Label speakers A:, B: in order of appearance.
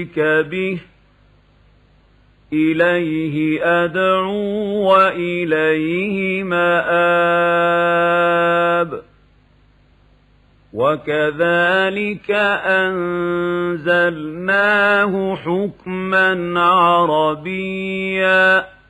A: به إليه أدعو وإليه مآب وكذلك أنزلناه حكما عربيا